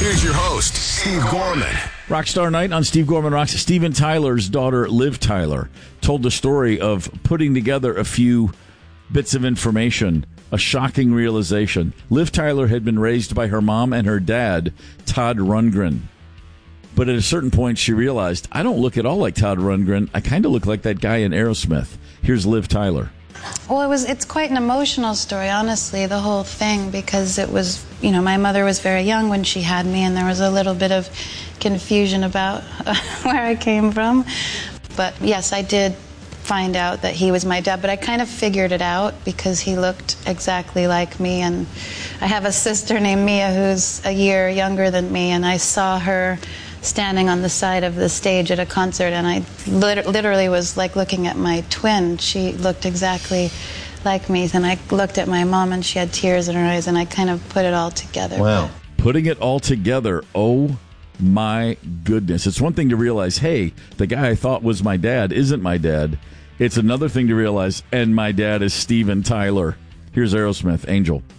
Here's your host, Steve Gorman. Rockstar Night on Steve Gorman Rocks. Steven Tyler's daughter, Liv Tyler, told the story of putting together a few bits of information, a shocking realization. Liv Tyler had been raised by her mom and her dad, Todd Rundgren. But at a certain point, she realized, I don't look at all like Todd Rundgren. I kind of look like that guy in Aerosmith. Here's Liv Tyler. Well, it's quite an emotional story, honestly, the whole thing, because it was, my mother was very young when she had me, and there was a little bit of confusion about where I came from. But yes, I did find out that he was my dad, but I kind of figured it out because he looked exactly like me. And I have a sister named Mia who's a year younger than me, and I saw her standing on the side of the stage at a concert, and I literally was like looking at my twin. She looked exactly like me. Then I looked at my mom, and she had tears in her eyes, and I kind of put it all together. Wow. Putting it all together. Oh, my goodness. It's one thing to realize, hey, the guy I thought was my dad isn't my dad. It's another thing to realize, and my dad is Steven Tyler. Here's Aerosmith, Angel.